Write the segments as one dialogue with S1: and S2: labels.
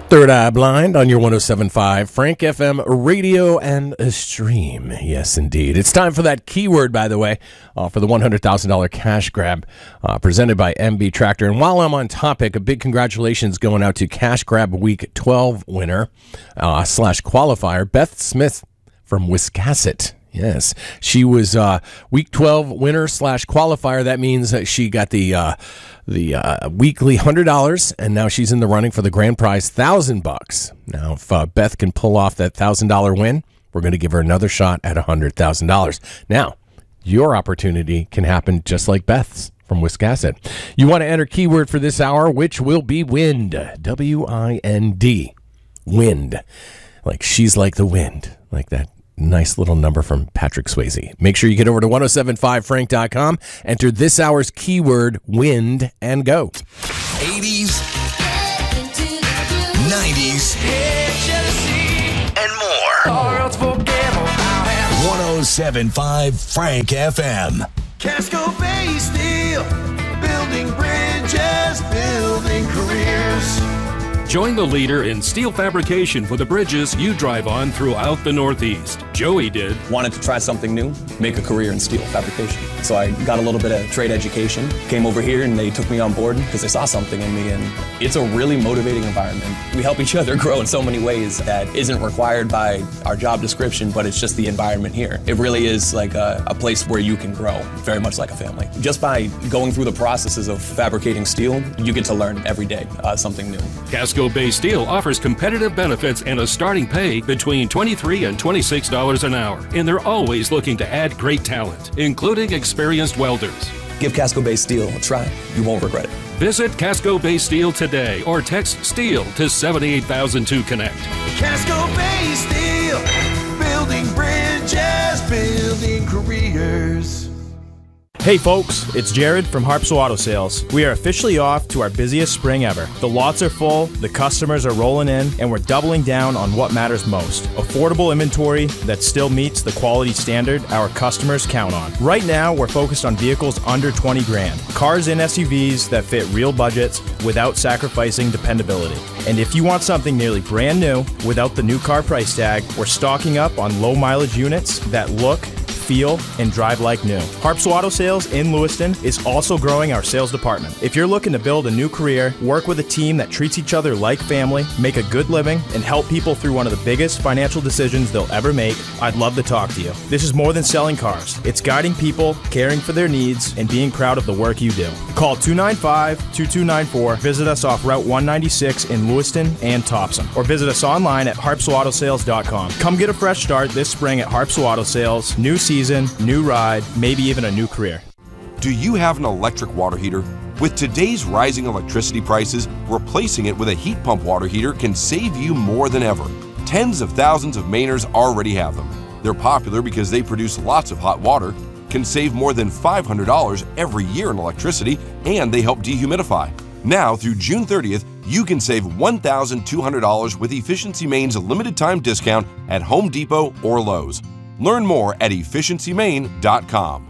S1: Third Eye Blind on your 107.5 Frank FM radio and a stream. Yes, indeed. It's time for that keyword, by the way, for the $100,000 cash grab presented by MB Tractor. And while I'm on topic, a big congratulations going out to Cash Grab Week 12 winner / qualifier, Beth Smith from Wiscasset. Yes, she was Week 12 winner / qualifier. That means that she got the weekly $100, and now she's in the running for the grand prize, $1,000. Now, if Beth can pull off that $1,000 win, we're going to give her another shot at $100,000. Now, your opportunity can happen just like Beth's from Wiscasset. You want to enter keyword for this hour, which will be wind. W-I-N-D. Wind. Like she's like the wind, like that. Nice little number from Patrick Swayze. Make sure you get over to 1075frank.com, enter this hour's keyword, wind, and go.
S2: 80s, 90s, and more. 1075 Frank FM.
S3: Casco Bay Steel, building bridges, building careers.
S4: Join the leader in steel fabrication for the bridges you drive on throughout the Northeast. Joey did.
S5: Wanted to try something new, make a career in steel fabrication. So I got a little bit of trade education, came over here, and they took me on board because they saw something in me, and it's a really motivating environment. We help each other grow in so many ways that isn't required by our job description, but it's just the environment here. It really is like a place where you can grow, very much like a family. Just by going through the processes of fabricating steel, you get to learn every day something new.
S4: Casco Bay Steel offers competitive benefits and a starting pay between $23 and $26 an hour. And they're always looking to add great talent, including experienced welders.
S5: Give Casco Bay Steel a try. You won't regret it.
S4: Visit Casco Bay Steel today or text STEEL to 78000 to connect.
S3: Casco Bay Steel, building bridges, building careers.
S6: Hey folks, it's Jared from Harpswell Auto Sales. We are officially off to our busiest spring ever. The lots are full, the customers are rolling in, and we're doubling down on what matters most. Affordable inventory that still meets the quality standard our customers count on. Right now, we're focused on vehicles under 20 grand. Cars and SUVs that fit real budgets without sacrificing dependability. And if you want something nearly brand new without the new car price tag, we're stocking up on low mileage units that look, feel, and drive like new. Harpswell Auto Sales in Lewiston is also growing our sales department. If you're looking to build a new career, work with a team that treats each other like family, make a good living, and help people through one of the biggest financial decisions they'll ever make, I'd love to talk to you. This is more than selling cars. It's guiding people, caring for their needs, and being proud of the work you do. Call 295-2294. Visit us off Route 196 in Lewiston and Topsom. Or visit us online at harpswellautosales.com. Come get a fresh start this spring at Harpswell Auto Sales. New season, new ride, maybe even a new career.
S7: Do you have an electric water heater? With today's rising electricity prices, replacing it with a heat pump water heater can save you more than ever. Tens of thousands of Mainers already have them. They're popular because they produce lots of hot water, can save more than $500 every year in electricity, and they help dehumidify. Now, through June 30th, you can save $1,200 with Efficiency Maine's limited time discount at Home Depot or Lowe's. Learn more at efficiencymaine.com.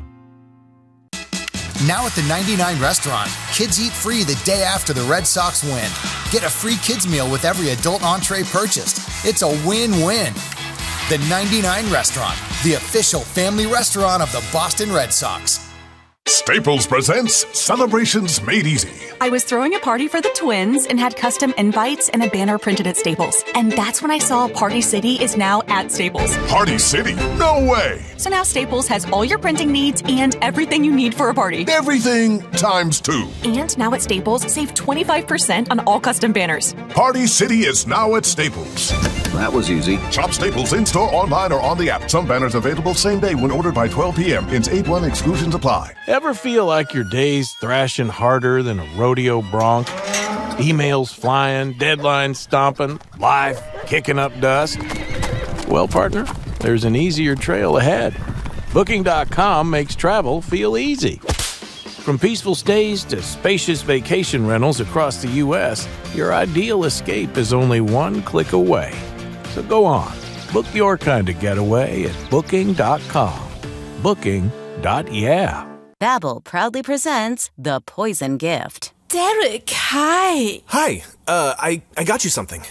S8: Now at the 99 Restaurant, kids eat free the day after the Red Sox win. Get a free kids meal with every adult entree purchased. It's a win-win. The 99 Restaurant, the official family restaurant of the Boston Red Sox.
S9: Staples presents Celebrations Made Easy.
S10: I was throwing a party for the twins and had custom invites and a banner printed at Staples. And that's when I saw Party City is now at Staples.
S9: Party City? No way!
S10: So now Staples has all your printing needs and everything you need for a party.
S9: Everything times 2.
S10: And now at Staples, save 25% on all custom banners.
S9: Party City is now at Staples.
S11: That was easy.
S9: Shop Staples in-store, online, or on the app. Some banners available same day when ordered by 12 p.m. Ins 8-1 exclusions apply.
S12: Ever feel like your day's thrashing harder than a rodeo bronc? Emails flying, deadlines stomping, life kicking up dust? Well, partner, there's an easier trail ahead. Booking.com makes travel feel easy. From peaceful stays to spacious vacation rentals across the U.S., your ideal escape is only one click away. So go on, book your kind of getaway at Booking.com. Booking.yeah.
S13: Babbel proudly presents The Poison Gift.
S14: Derek, hi.
S15: Hi. I got you something.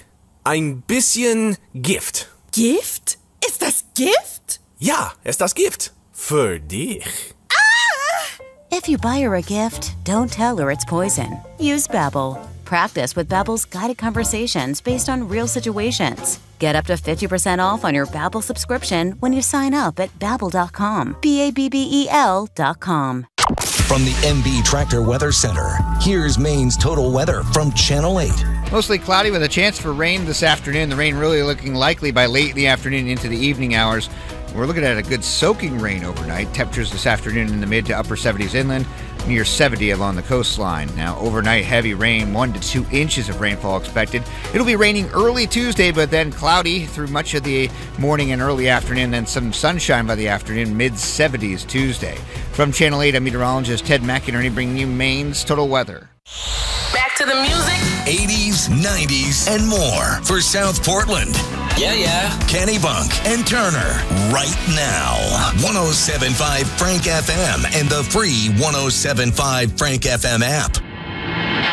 S11: Ein bisschen Gift.
S14: Gift? Ist das Gift?
S11: Ja, ist das Gift. Für dich.
S13: If you buy her a gift, don't tell her it's poison. Use Babbel. Practice with Babbel's guided conversations based on real situations. Get up to 50% off on your Babbel subscription when you sign up at Babbel.com. Babbel.com.
S2: From the MB Tractor Weather Center, here's Maine's total weather from Channel 8.
S15: Mostly cloudy with a chance for rain this afternoon. The rain really looking likely by late in the afternoon into the evening hours. We're looking at a good soaking rain overnight. Temperatures this afternoon in the mid to upper 70s inland, near 70 along the coastline. Now, overnight heavy rain, 1 to 2 inches of rainfall expected. It'll be raining early Tuesday, but then cloudy through much of the morning and early afternoon, then some sunshine by the afternoon, mid-70s Tuesday. From Channel 8, I'm meteorologist Ted McInerney bringing you Maine's total weather.
S2: Back to the music. 80s, 90s, and more for South Portland. Yeah. Kenny Bunk and Turner right now. 107.5 Frank FM and the free 107.5 Frank FM app.